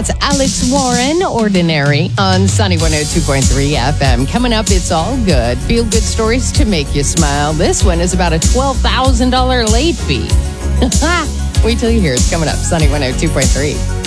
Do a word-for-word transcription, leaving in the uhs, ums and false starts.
That's Alex Warren, Ordinary, on Sunny one oh two point three F M. Coming up, it's all good. Feel good stories to make you smile. This one is about a twelve thousand dollars late fee. Wait till you hear it's coming up. Sunny one oh two point three.